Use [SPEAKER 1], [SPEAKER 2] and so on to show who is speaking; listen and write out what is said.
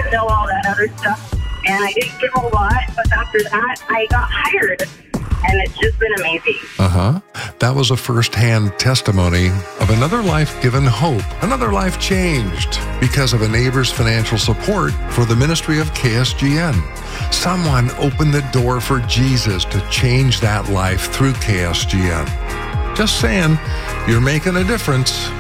[SPEAKER 1] didn't know all that other stuff, and I didn't give a lot, but after that, I got hired, and it's just been amazing.
[SPEAKER 2] That was a first-hand testimony of another life given hope, another life changed because of a neighbor's financial support for the ministry of KSGN. Someone opened the door for Jesus to change that life through KSGN. Just saying, you're making a difference.